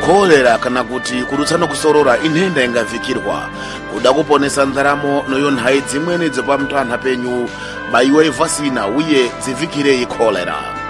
Kolera kana kuti kudutsana kusorora inhenda ingavikirwa. Kuda kuponesa ndaramo noyo nhai dzimweni dzepamutantha penyu baiwai vhasina uye dzivikirei kolera.